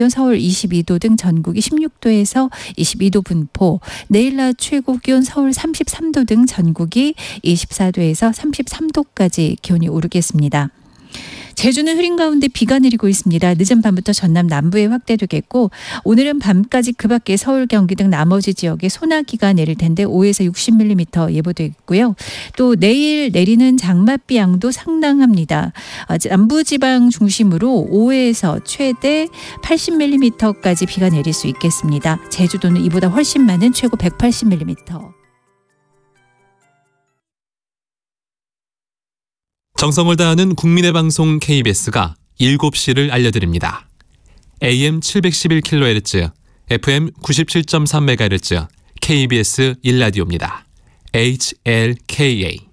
서울 22도 등 전국이 16도에서 22도 분포, 내일 낮 최고 기온 서울 33도 등 전국이 24도에서 33도까지 기온이 오르겠습니다. 제주는 흐린 가운데 비가 내리고 있습니다. 늦은 밤부터 전남 남부에 확대되겠고 오늘은 밤까지 그 밖에 서울, 경기 등 나머지 지역에 소나기가 내릴 텐데 5에서 60mm 예보되어 있고요. 또 내일 내리는 장맛비 양도 상당합니다. 남부지방 중심으로 5에서 최대 80mm까지 비가 내릴 수 있겠습니다. 제주도는 이보다 훨씬 많은 최고 180mm. 정성을 다하는 국민의 방송 KBS가 7시를 알려드립니다. AM 711kHz, FM 97.3MHz, KBS 1라디오입니다. HLKA